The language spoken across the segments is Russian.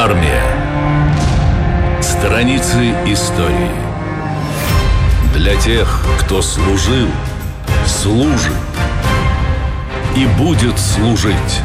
Армия. Страницы истории. Для тех, кто служил, служит и будет служить.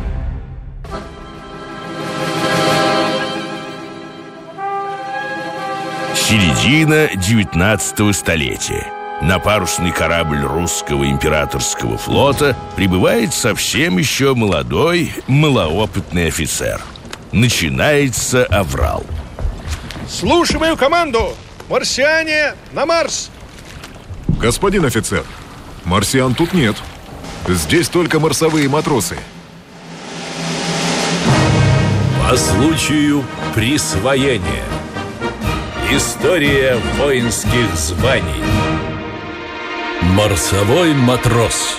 Середина 19 столетия. На парусный корабль русского императорского флота прибывает совсем еще молодой, малоопытный офицер. Начинается аврал. Слушаю команду! Марсиане, на Марс! Господин офицер, марсиан тут нет. Здесь только марсовые матросы. По случаю присвоения. История воинских званий. Марсовой матрос.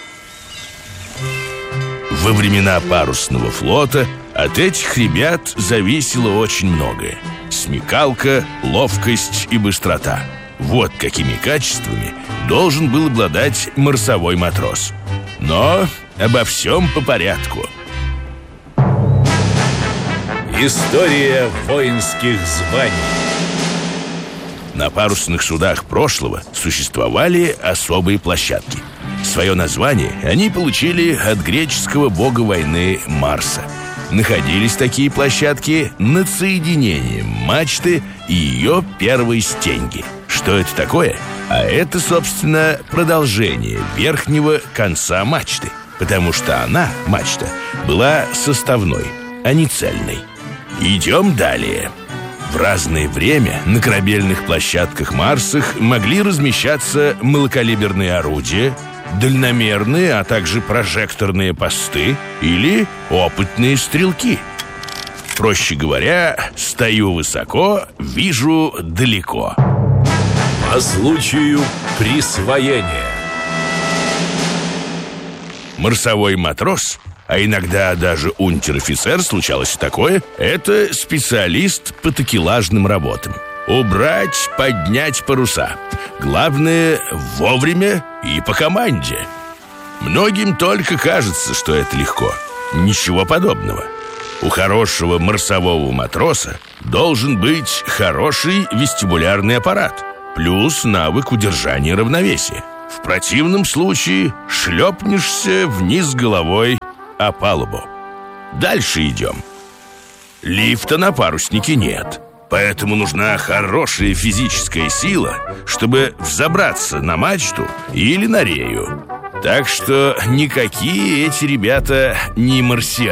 Во времена парусного флота от этих ребят зависело очень многое. Смекалка, ловкость и быстрота. Вот какими качествами должен был обладать марсовой матрос. Но обо всем по порядку. История воинских званий. На парусных судах прошлого существовали особые площадки. Свое название они получили от греческого бога войны Марса. Находились такие площадки над соединением мачты и ее первой стеньги. Что это такое? А это, собственно, продолжение верхнего конца мачты, потому что она, мачта, была составной, а не цельной. Идем далее. В разное время на корабельных площадках Марса могли размещаться малокалиберные орудия, дальномерные, а также прожекторные посты или опытные стрелки. Проще говоря, стою высоко, вижу далеко. По случаю присвоения. Марсовой матрос, а иногда даже унтер-офицер, случалось и такое, это специалист по такелажным работам. Убрать, поднять паруса. Главное, вовремя и по команде. Многим только кажется, что это легко. Ничего подобного. У хорошего марсового матроса должен быть хороший вестибулярный аппарат, плюс навык удержания равновесия. В противном случае шлепнешься вниз головой о палубу. Дальше идем. Лифта на паруснике нет, поэтому нужна хорошая физическая сила, чтобы взобраться на мачту или на рею. Так что никакие эти ребята не марсиане.